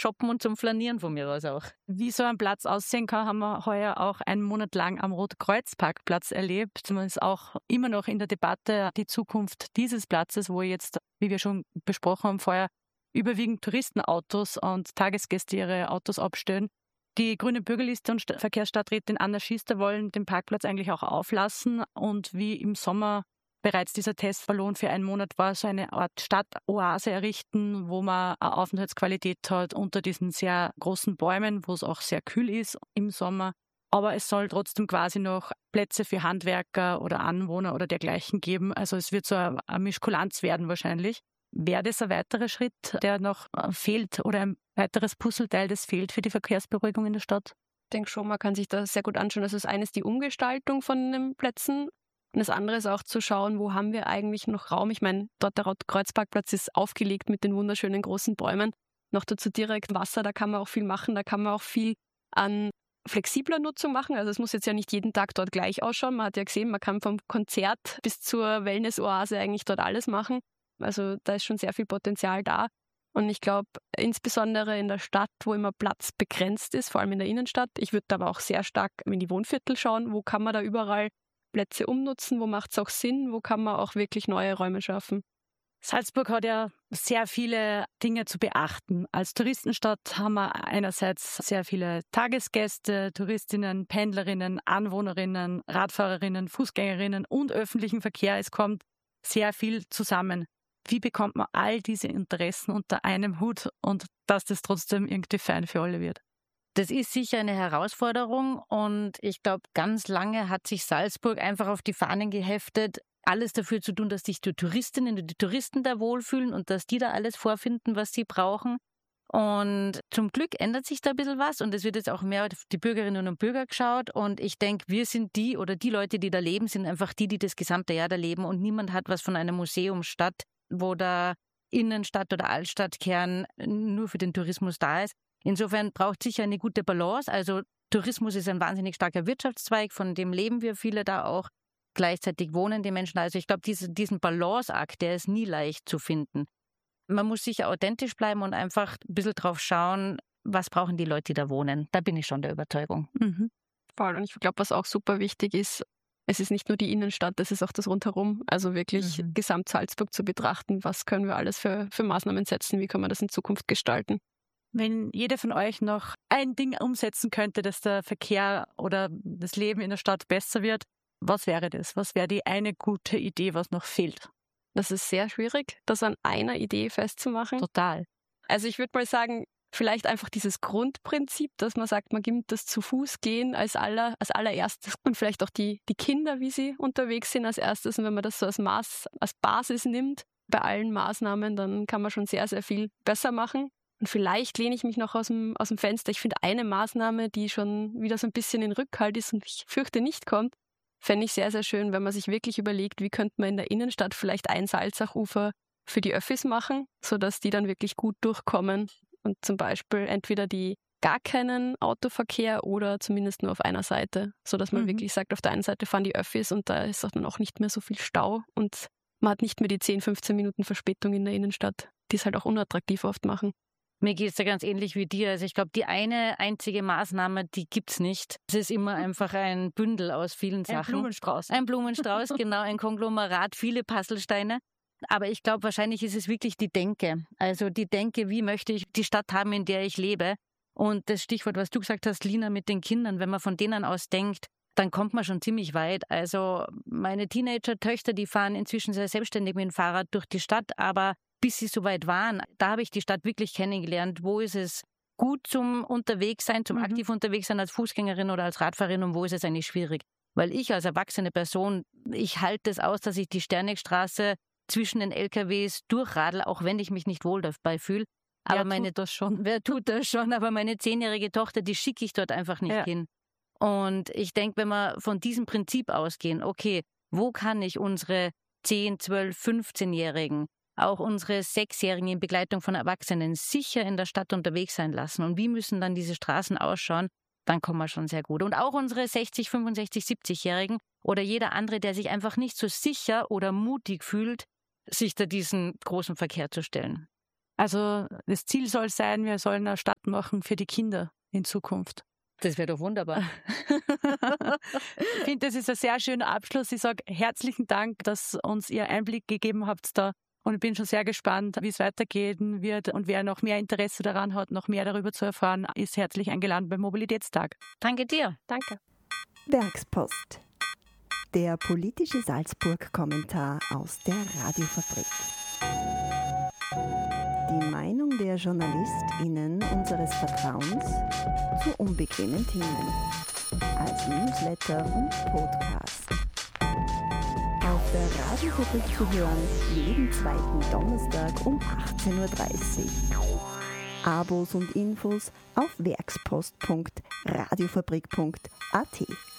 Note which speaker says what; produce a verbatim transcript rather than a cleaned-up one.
Speaker 1: Shoppen und zum Flanieren von mir aus auch.
Speaker 2: Wie so ein Platz aussehen kann, haben wir heuer auch einen Monat lang am Rotkreuz-Parkplatz erlebt. Man ist auch immer noch in der Debatte die Zukunft dieses Platzes, wo jetzt, wie wir schon besprochen haben vorher, überwiegend Touristenautos und Tagesgäste ihre Autos abstellen. Die grüne Bürgerliste und Verkehrsstadträtin Anna Schister wollen den Parkplatz eigentlich auch auflassen. Und wie im Sommer bereits dieser Testballon für einen Monat war, so eine Art Stadtoase errichten, wo man eine Aufenthaltsqualität hat unter diesen sehr großen Bäumen, wo es auch sehr kühl ist im Sommer. Aber es soll trotzdem quasi noch Plätze für Handwerker oder Anwohner oder dergleichen geben. Also es wird so eine Mischkulanz werden wahrscheinlich. Wäre das ein weiterer Schritt, der noch fehlt oder ein weiteres Puzzleteil, das fehlt für die Verkehrsberuhigung in der Stadt?
Speaker 3: Ich denke schon, man kann sich da sehr gut anschauen. Das ist eines die Umgestaltung von den Plätzen und das andere ist auch zu schauen, wo haben wir eigentlich noch Raum. Ich meine, dort der Rotkreuzparkplatz ist aufgelegt mit den wunderschönen großen Bäumen. Noch dazu direkt Wasser, da kann man auch viel machen, da kann man auch viel an flexibler Nutzung machen. Also es muss jetzt ja nicht jeden Tag dort gleich ausschauen. Man hat ja gesehen, man kann vom Konzert bis zur Wellness-Oase eigentlich dort alles machen. Also da ist schon sehr viel Potenzial da. Und ich glaube, insbesondere in der Stadt, wo immer Platz begrenzt ist, vor allem in der Innenstadt, ich würde aber auch sehr stark in die Wohnviertel schauen, wo kann man da überall Plätze umnutzen, wo macht es auch Sinn, wo kann man auch wirklich neue Räume schaffen.
Speaker 2: Salzburg hat ja sehr viele Dinge zu beachten. Als Touristenstadt haben wir einerseits sehr viele Tagesgäste, Touristinnen, Pendlerinnen, Anwohnerinnen, Radfahrerinnen, Fußgängerinnen und öffentlichen Verkehr. Es kommt sehr viel zusammen. Wie bekommt man all diese Interessen unter einem Hut und dass das trotzdem irgendwie fein für alle wird?
Speaker 1: Das ist sicher eine Herausforderung und ich glaube, ganz lange hat sich Salzburg einfach auf die Fahnen geheftet, alles dafür zu tun, dass sich die Touristinnen und die Touristen da wohlfühlen und dass die da alles vorfinden, was sie brauchen. Und zum Glück ändert sich da ein bisschen was und es wird jetzt auch mehr auf die Bürgerinnen und Bürger geschaut und ich denke, wir sind die oder die Leute, die da leben, sind einfach die, die das gesamte Jahr da leben und niemand hat was von einer Museumsstadt, wo der Innenstadt- oder Altstadtkern nur für den Tourismus da ist. Insofern braucht sicher eine gute Balance. Also Tourismus ist ein wahnsinnig starker Wirtschaftszweig, von dem leben wir viele da auch. Gleichzeitig wohnen die Menschen da. Also ich glaube, diese, diesen Balanceakt, der ist nie leicht zu finden. Man muss sicher authentisch bleiben und einfach ein bisschen drauf schauen, was brauchen die Leute, die da wohnen. Da bin ich schon der Überzeugung.
Speaker 3: Mhm. Voll. Und ich glaube, was auch super wichtig ist, es ist nicht nur die Innenstadt, es ist auch das Rundherum. Also wirklich mhm. gesamt Salzburg zu betrachten, was können wir alles für, für Maßnahmen setzen, wie können wir das in Zukunft gestalten.
Speaker 2: Wenn jeder von euch noch ein Ding umsetzen könnte, dass der Verkehr oder das Leben in der Stadt besser wird, was wäre das? Was wäre die eine gute Idee, was noch fehlt?
Speaker 3: Das ist sehr schwierig, das an einer Idee festzumachen.
Speaker 2: Total.
Speaker 3: Also ich würde mal sagen, vielleicht einfach dieses Grundprinzip, dass man sagt, man gibt das zu Fuß gehen als aller, als allererstes und vielleicht auch die, die Kinder, wie sie unterwegs sind als erstes. Und wenn man das so als Maß, als Basis nimmt bei allen Maßnahmen, dann kann man schon sehr, sehr viel besser machen. Und vielleicht lehne ich mich noch aus dem, aus dem Fenster. Ich finde eine Maßnahme, die schon wieder so ein bisschen in Rückhalt ist und ich fürchte nicht kommt, fände ich sehr, sehr schön, wenn man sich wirklich überlegt, wie könnte man in der Innenstadt vielleicht ein Salzachufer für die Öffis machen, sodass die dann wirklich gut durchkommen und zum Beispiel entweder die gar keinen Autoverkehr oder zumindest nur auf einer Seite, sodass man mhm. wirklich sagt, auf der einen Seite fahren die Öffis und da ist auch dann auch nicht mehr so viel Stau und man hat nicht mehr die zehn, fünfzehn Minuten Verspätung in der Innenstadt, die es halt auch unattraktiv oft machen.
Speaker 1: Mir geht es ja ganz ähnlich wie dir. Also ich glaube, die eine einzige Maßnahme, die gibt's nicht. Es ist immer einfach ein Bündel aus vielen Sachen.
Speaker 2: Ein Blumenstrauß.
Speaker 1: Ein Blumenstrauß, genau, ein Konglomerat, viele Puzzlesteine. Aber ich glaube, wahrscheinlich ist es wirklich die Denke. Also die Denke, wie möchte ich die Stadt haben, in der ich lebe? Und das Stichwort, was du gesagt hast, Lina, mit den Kindern, wenn man von denen aus denkt, dann kommt man schon ziemlich weit. Also meine Teenager-Töchter, die fahren inzwischen sehr selbstständig mit dem Fahrrad durch die Stadt, aber bis sie soweit waren, da habe ich die Stadt wirklich kennengelernt. Wo ist es gut zum Unterwegssein, zum mhm. aktiv Unterwegssein als Fußgängerin oder als Radfahrerin und wo ist es eigentlich schwierig? Weil ich als erwachsene Person, ich halte es aus, dass ich die Sternegstraße zwischen den L K Ws durchradel, auch wenn ich mich nicht wohl dabei fühle. Aber
Speaker 2: wer
Speaker 1: meine,
Speaker 2: tut das schon?
Speaker 1: Wer tut das schon? Aber meine zehnjährige Tochter, die schicke ich dort einfach nicht ja. hin. Und ich denke, wenn wir von diesem Prinzip ausgehen, okay, wo kann ich unsere zehn, zwölf, fünfzehnjährigen, auch unsere Sechsjährigen in Begleitung von Erwachsenen sicher in der Stadt unterwegs sein lassen und wie müssen dann diese Straßen ausschauen, dann kommen wir schon sehr gut. Und auch unsere sechzig, fünfundsechzig, siebzigjährigen oder jeder andere, der sich einfach nicht so sicher oder mutig fühlt, sich da diesen großen Verkehr zu stellen.
Speaker 2: Also das Ziel soll sein, wir sollen eine Stadt machen für die Kinder in Zukunft.
Speaker 1: Das wäre doch wunderbar.
Speaker 2: Ich finde, das ist ein sehr schöner Abschluss. Ich sage herzlichen Dank, dass uns ihr Einblick gegeben habt da. Und ich bin schon sehr gespannt, wie es weitergehen wird. Und wer noch mehr Interesse daran hat, noch mehr darüber zu erfahren, ist herzlich eingeladen beim Mobilitätstag.
Speaker 1: Danke dir.
Speaker 3: Danke.
Speaker 4: Werkspost. Der politische Salzburg-Kommentar aus der Radiofabrik. Die Meinung der JournalistInnen unseres Vertrauens zu unbequemen Themen. Als Newsletter und Podcast. Auf der Radiofabrik zu hören, jeden zweiten Donnerstag um achtzehn Uhr dreißig. Abos und Infos auf werkspost punkt radiofabrik punkt a t.